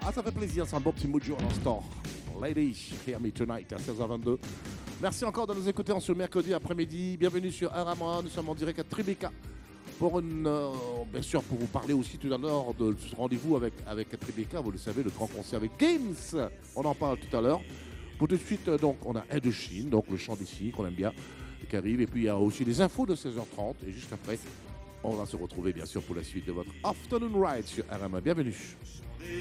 Ah, ça fait plaisir, c'est un bon petit mojo à l'instant. Lady, Hear Me Tonight à 16h22. Merci encore de nous écouter en ce mercredi après-midi. Bienvenue sur RMA, nous sommes en direct à Tribeca. Pour bien sûr, pour vous parler aussi tout à l'heure de ce rendez-vous avec Tribeca, vous le savez, le grand concert avec Games. On en parle tout à l'heure. Pour tout de suite, donc, on a Indochine, donc le chant d'ici, qu'on aime bien, qui arrive. Et puis, il y a aussi les infos de 16h30. Et juste après, on va se retrouver, bien sûr, pour la suite de votre Afternoon Ride sur RMA. Bienvenue.